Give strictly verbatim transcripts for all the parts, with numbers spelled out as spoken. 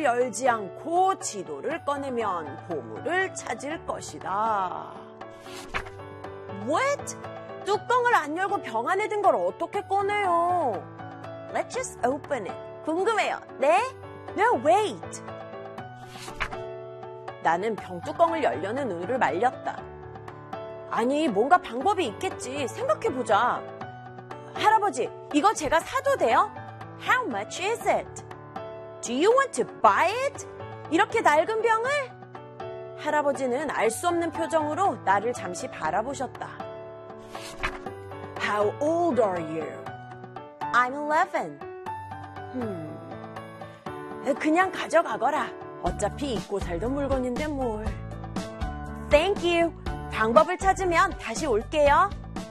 뚜껑을 열지 않고 지도를 꺼내면 보물을 찾을 것이다. What? 뚜껑을 안 열고 병 안에 든 걸 어떻게 꺼내요? Let's just open it. 궁금해요. 네? No, wait. 나는 병뚜껑을 열려는 은우를 말렸다. 아니, 뭔가 방법이 있겠지. 생각해보자. 할아버지, 이거 제가 사도 돼요? How much is it? Do you want to buy it? 이렇게 낡은 병을? 할아버지는 알 수 없는 표정으로 나를 잠시 바라보셨다. How old are you? I'm eleven. 음, 그냥 가져가거라. 어차피 잊고 살던 물건인데 뭘. Thank you. 방법을 찾으면 다시 올게요.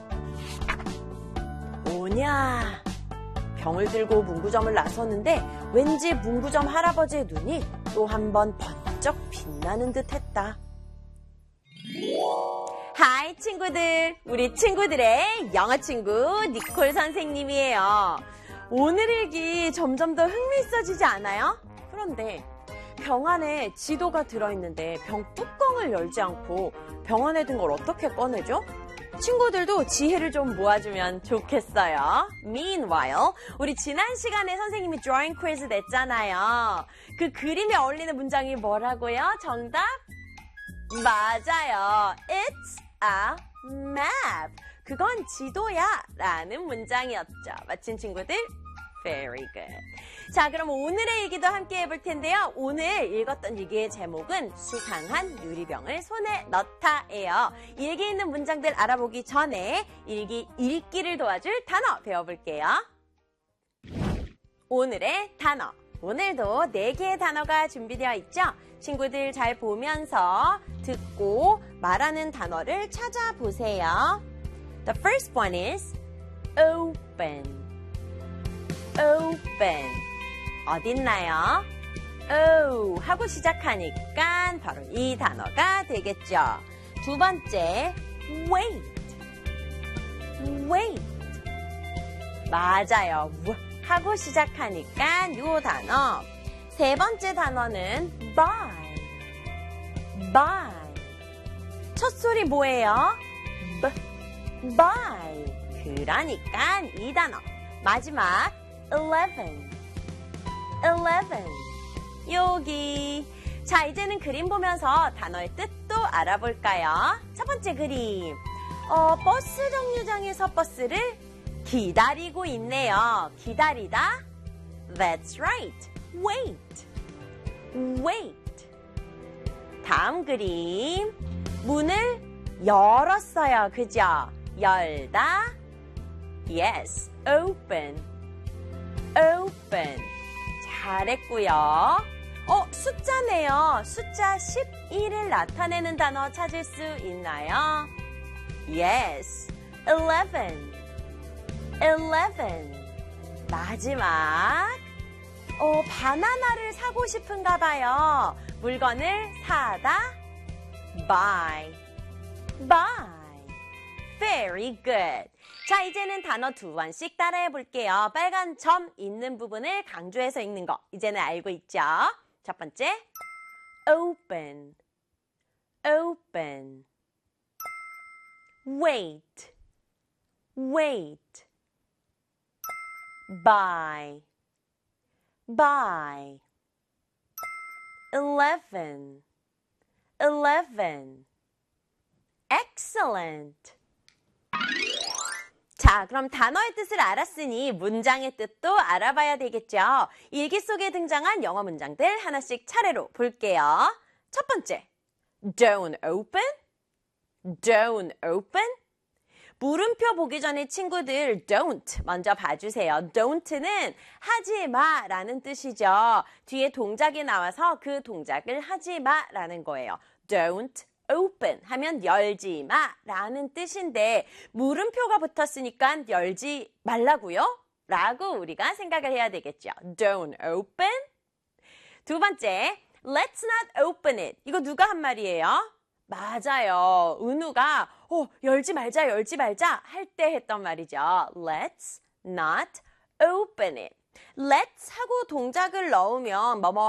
오냐. 병을 들고 문구점을 나섰는데 왠지 문구점 할아버지의 눈이 또 한 번 번쩍 빛나는 듯 했다. 하이 친구들, 우리 친구들의 영어 친구 니콜 선생님이에요. 오늘 일기 점점 더 흥미있어지지 않아요? 그런데 병 안에 지도가 들어있는데 병 뚜껑을 열지 않고 병 안에 든 걸 어떻게 꺼내죠? 친구들도 지혜를 좀 모아주면 좋겠어요. Meanwhile, 우리 지난 시간에 선생님이 drawing quiz 냈잖아요. 그 그림에 어울리는 문장이 뭐라고요? 정답? 맞아요. It's a map. 그건 지도야 라는 문장이었죠. 맞힌 친구들? Very good. 자, 그럼 오늘의 일기도 함께 해볼 텐데요. 오늘 읽었던 일기의 제목은 수상한 유리병을 손에 넣다예요. 일기에 있는 문장들 알아보기 전에 일기 읽기를 도와줄 단어 배워볼게요. 오늘의 단어. 오늘도 네 개의 단어가 준비되어 있죠? 친구들 잘 보면서 듣고 말하는 단어를 찾아보세요. The first one is open. open. 어딨나요? O 하고 시작하니까 바로 이 단어가 되겠죠. 두 번째, wait. wait. 맞아요. 하고 시작하니까 이 단어. 세 번째 단어는 buy. buy. 첫 소리 뭐예요? B, buy. 그러니까 이 단어. 마지막, eleven. eleven. 여기. 자, 이제는 그림 보면서 단어의 뜻도 알아볼까요? 첫 번째 그림. 어, 버스 정류장에서 버스를 기다리고 있네요. 기다리다. That's right. Wait. Wait. 다음 그림. 문을 열었어요. 그죠? 열다. Yes. Open. Open. 잘했고요. 어, 숫자네요. 숫자 십일을 나타내는 단어 찾을 수 있나요? Yes. eleven. eleven. 마지막. 어, 바나나를 사고 싶은가 봐요. 물건을 사다. Buy. Buy. Very good. 자, 이제는 단어 두 번씩 따라해 볼게요. 빨간 점 있는 부분을 강조해서 읽는 거. 이제는 알고 있죠? 첫 번째, open. open. wait. wait. buy. buy. eleven. eleven. excellent. 자, 그럼 단어의 뜻을 알았으니 문장의 뜻도 알아봐야 되겠죠. 일기 속에 등장한 영어 문장들 하나씩 차례로 볼게요. 첫 번째, don't open, don't open. 물음표 보기 전에 친구들 don't 먼저 봐주세요. don't는 하지 마라는 뜻이죠. 뒤에 동작이 나와서 그 동작을 하지 마라는 거예요. don't open 하면 열지 마라는 뜻인데 물음표가 붙었으니까 열지 말라고요? 라고 우리가 생각을 해야 되겠죠. Don't open. 두 번째, let's not open it. 이거 누가 한 말이에요? 맞아요. 은우가 어, 열지 말자, 열지 말자 할 때 했던 말이죠. Let's not open it. Let's 하고 동작을 넣으면 뭐뭐